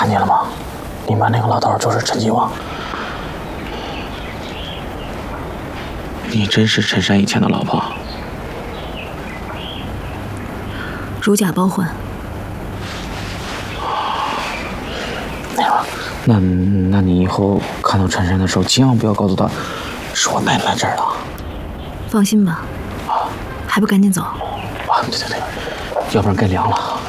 看见了吗？你们那个老头就是陈继旺。你真是陈山以前的老婆？ 如假包换。 那你以后看到陈山的时候，千万不要告诉他，是我带你来这儿的。 放心吧。还不赶紧走？ 对，要不然该凉了。